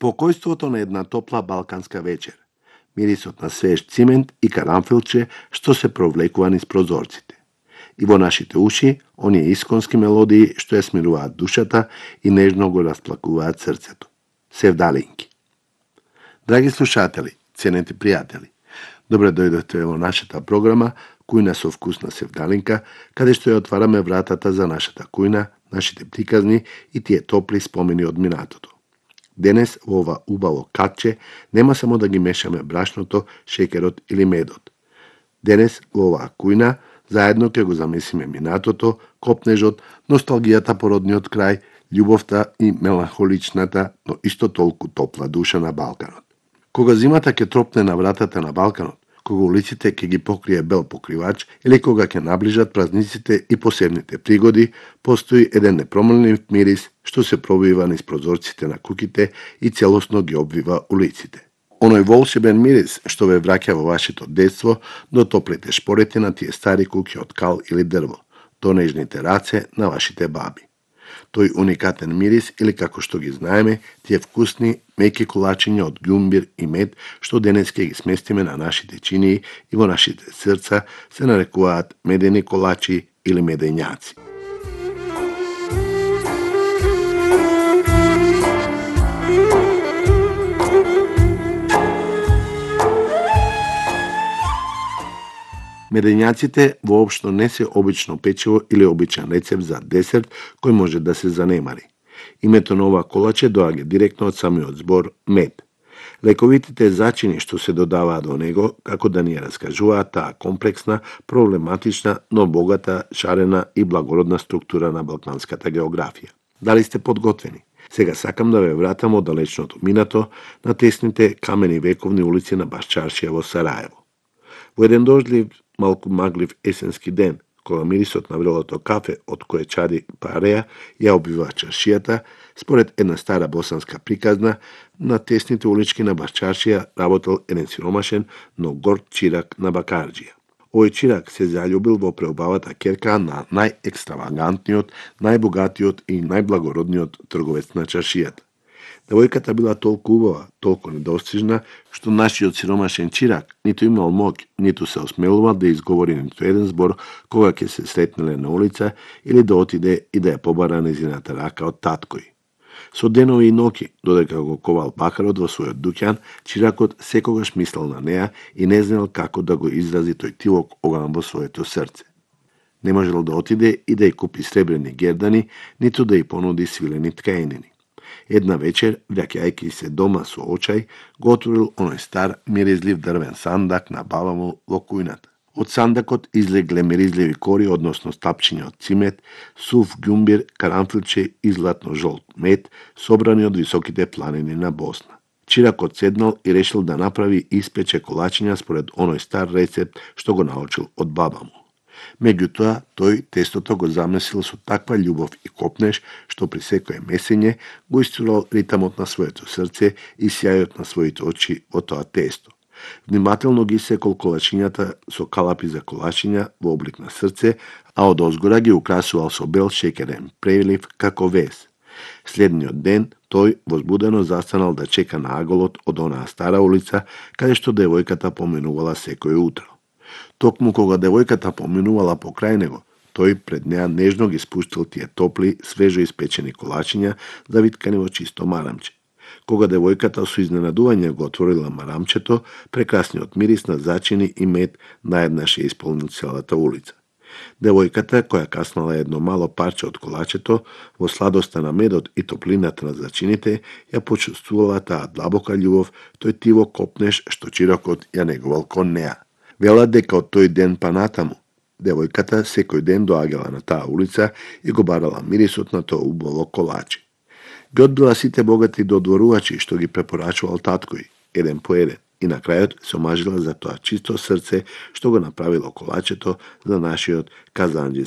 Спокојството на една топла балканска вечер. Мирисот на свеж цимент и карамфилче што се провлекува низ прозорците. И во нашите уши, оние исконски мелодии што ја смируваат душата и нежно го расплакуваат срцето. Севдалинки. Драги слушатели, ценети пријатели, добре дојдовте во нашата програма Кујна со вкусна севдалинка, каде што ја отвараме вратата за нашата кујна, нашите приказни и тие топли спомени од минатото. Денес во ова убаво катче нема само да ги мешаме брашното, шекерот или медот. Денес во оваа кујна заедно ќе го замесиме минатото, копнежот, носталгијата по родниот крај, љубовта и меланхоличната, но исто толку топла душа на Балканот. Кога зимата ќе тропне на вратата на Балканот, кога улиците ќе ги покрие бел покривач или кога ќе наближат празниците и посебните пригоди, постои еден непроменлив мирис што се пробива низ прозорците на куќите и целосно ги обвива улиците. Оној волшебен мирис што ве враќа во вашето детство, до топлите шпорети на тие стари куќи од кал или дрво, до нежните раце на вашите баби. Тој уникатен мирис, или како што ги знаеме, тие вкусни, меки колачиња од ѓумбир и мед, што денес ќе ги сместиме на нашите чинии и во нашите срца, се нарекуваат медени колачи или медењаци. Медењаците воопшто не се обично печиво или обичен рецепт за десерт кој може да се занемари. Името на ова колаче доаѓа директно од самиот збор мед. Лековитите зачини што се додаваат во него, како да ни ја раскажуваат таа комплексна, проблематична, но богата, шарена и благородна структура на балканската географија. Дали сте подготвени? Сега сакам да ве вратам од далечното минато на тесните камени вековни улици на Башчаршија во Сараево. Во еден дождлив, малку маглив есенски ден, кога мирисот на врелото кафе од кое чади пареја ја обвива чаршијата, според една стара босанска приказна, на тесните улички на Башчаршија работел еден сиромашен, но горд чирак на бакарџија. Овој чирак се заљубил во преубавата ќерка на најекстравагантниот, најбогатиот и најблагородниот трговец на чаршијата. Девојката била толку убава, толку недостижна, што нашиот сиромашен чирак ниту имал моќ, ниту се осмелувал да изговори ниту еден збор кога ќе се сретнеле на улица или да отиде и да ја побара незината рака од таткој. Со денови и ноќи, додека го ковал бакарот во својот дуќан, чиракот секогаш мислел на неа и не знаел како да го изрази тој тивок оган во своето срце. Не можел да отиде и да ја купи сребрени гердани, ниту да ја понуди свилени ткаенини. Една вечер, враќајќи се дома со очај, го отворил оној стар, миризлив дрвен сандак на баба му во кујната. Од сандакот излегле миризливи кори, односно стапчиња од цимет, сув ѓумбир, карамфилче и златно жолт мед, собрани од високите планини на Босна. Чиракот седнал и решил да направи и испече колачиња според оној стар рецепт што го научил од баба му. Меѓутоа, тој тестото го замесил со таква љубов и копнеж, што при секое месење го истурал ритамот на своето срце и сјајот на своите очи во тоа тесто. Внимателно ги секол колачињата со калапи за колачиња во облик на срце, а од озгора ги украсувал со бел шекерен прелив како вез. Следниот ден, тој возбудено застанал да чека на аголот од онаа стара улица, каде што девојката поминувала секој утро. Токму кога девојката поминувала покрај него, тој пред неа нежно ги спуштил тие топли, свежо испечени колачиња, завиткани во чисто марамче. Кога девојката со изненадување го отворила марамчето, прекрасниот мирис на зачини и мед наеднаш ја исполнил целата улица. Девојката, која каснала едно мало парче од колачето, во сладоста на медот и топлината на зачините, ја почувствувала таа длабока љубов, тој тиво копнеш што чиракот ја негувал кон неа. Велат дека од тој ден па натаму, девојката секој ден доаѓала на таа улица и го барала мирисот на тоа убаво колаче. Ги одбила сите богати додворувачи што ги препорачувал таткој, еден по еден, и на крајот се омажила за тоа чисто срце што го направило колачето за нашиот казанџи